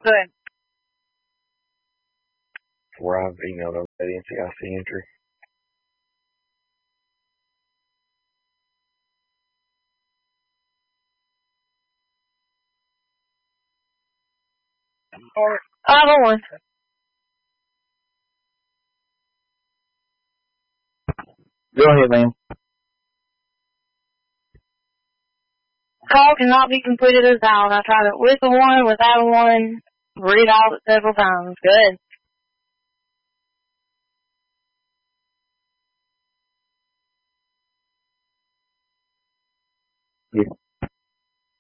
Good. Where I've emailed over the NCIC entry. Or 501. Go ahead, ma'am. Call cannot be completed as dialed. I tried it with a 1, without a 1, redialed it several times. Good. Yes.